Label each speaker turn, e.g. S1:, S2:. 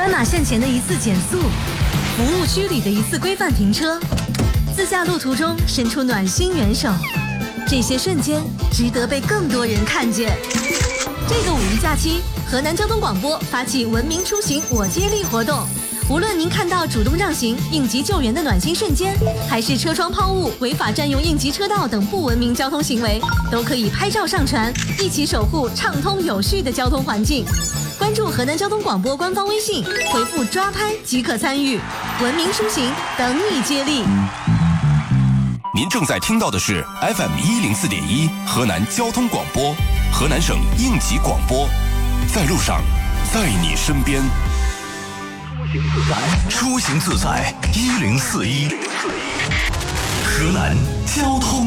S1: 斑马线前的一次减速，服务区里的一次规范停车，自驾路途中伸出暖心援手，这些瞬间值得被更多人看见。这个五一假期，河南交通广播发起文明出行我接力活动，无论您看到主动让行、应急救援的暖心瞬间，还是车窗抛物、违法占用应急车道等不文明交通行为，都可以拍照上传，一起守护畅通有序的交通环境。关注河南交通广播官方微信，回复抓拍即可参与，文明出行等你接力。
S2: 您正在听到的是 FM104.1 河南交通广播，河南省应急广播，在路上，在你身边。出行自在，1041，河南交通